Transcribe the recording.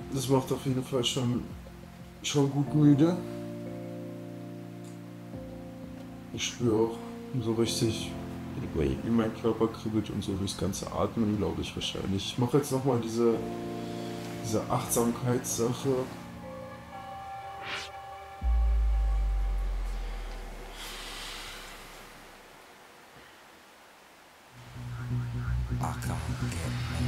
Das macht auf jeden Fall schon gut müde. Ich spüre auch so richtig, wie mein Körper kribbelt und so durchs ganze Atmen, glaube ich wahrscheinlich. Ich mache jetzt nochmal diese Achtsamkeitssache. I can't get no